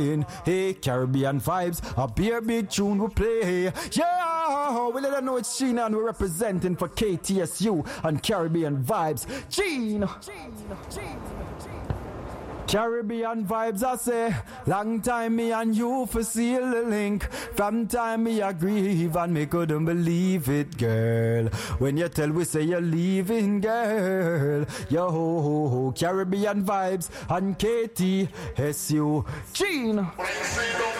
Hey, Caribbean vibes, a beer big tune we play. Yeah, we let her know it's Gina and we're representing for KTSU and Caribbean vibes. Gina. Caribbean vibes, I say. Long time me and you for seal the link. From time me I grieve and me couldn't believe it, girl. When you tell we say you're leaving, girl. Yo ho ho ho. Caribbean vibes and KTSU. Gene.